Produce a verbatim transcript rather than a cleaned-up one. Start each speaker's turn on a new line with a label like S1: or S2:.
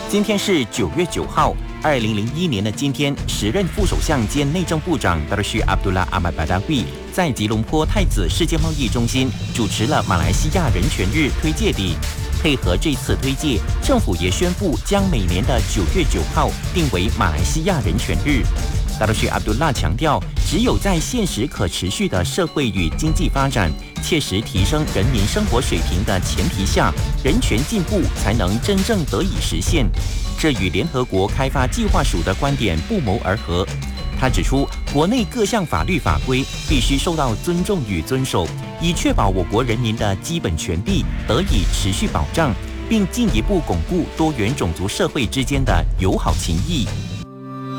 S1: 今天是九月九号，二零零一年的今天，时任副首相兼内政部长达鲁什阿卜杜拉阿马巴达维在吉隆坡太子世界贸易中心主持了马来西亚人权日推介礼。配合这次推介，政府也宣布将每年的九月九号定为马来西亚人权日。达鲁什阿卜杜拉强调，只有在现实可持续的社会与经济发展，切实提升人民生活水平的前提下，人权进步才能真正得以实现。这与联合国开发计划署的观点不谋而合。他指出，国内各项法律法规必须受到尊重与遵守，以确保我国人民的基本权利得以持续保障，并进一步巩固多元种族社会之间的友好情谊。